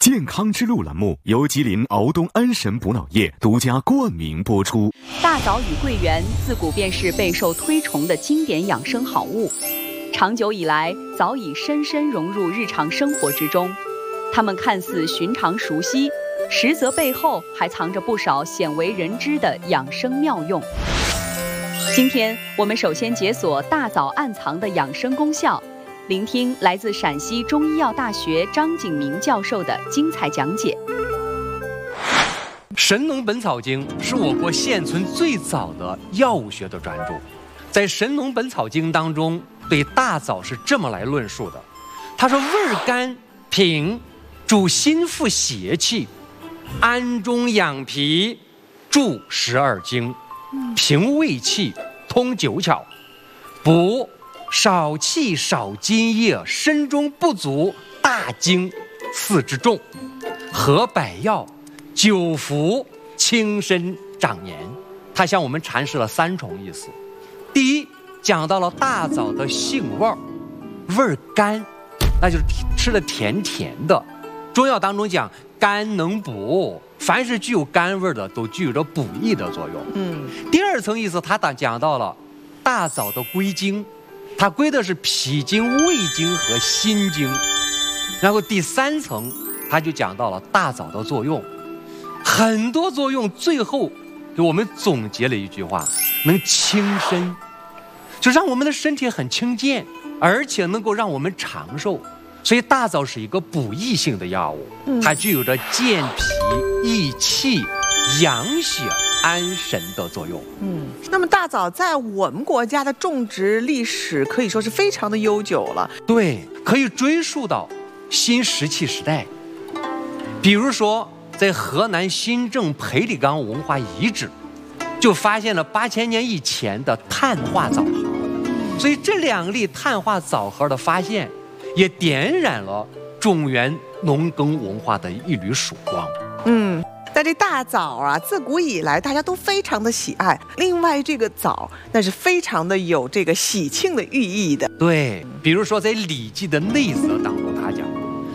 健康之路栏目由吉林敖东安神补脑液独家冠名播出。 大枣与桂圆自古便是备受推崇的经典养生好物，长久以来早已深深融入日常生活之中。它们看似寻常熟悉，实则背后还藏着不少鲜为人知的养生妙用。今天我们首先解锁大枣暗藏的养生功效，聆听来自陕西中医药大学张景明教授的精彩讲解。 《神农本草经》是我国现存最早的药物学的专著，在《神农本草经》当中，对大枣是这么来论述的：他说，味儿甘平，主心腹邪气，安中养脾，助12经，平胃气，通九窍，补少气少津液，身中不足大经4之重，合百药，久服轻身长年。它向我们阐释了3重意思。第一，讲到了大枣的性味儿，味儿甘，那就是吃的甜甜的。中药当中讲甘能补，凡是具有甘味的都具有着补益的作用。第二层意思，它讲到了大枣的归经，它归的是脾经、胃经和心经。然后第3层，它就讲到了大枣的作用，很多作用，最后给我们总结了一句话：能轻身，就让我们的身体很轻健，而且能够让我们长寿。所以大枣是一个补益性的药物，它具有着健脾益气、养血安神的作用。 那么大枣在我们国家的种植历史可以说是非常的悠久了。 对，可以追溯到新石器时代。比如说，在河南新郑裴李岗文化遗址，就发现了8000年以前的碳化枣核。所以这2粒碳化枣核的发现，也点燃了中原农耕文化的一缕曙光。 但这大枣啊，自古以来大家都非常的喜爱。另外，这个枣那是非常的有这个喜庆的寓意的。 对，比如说在《礼记》的内则当中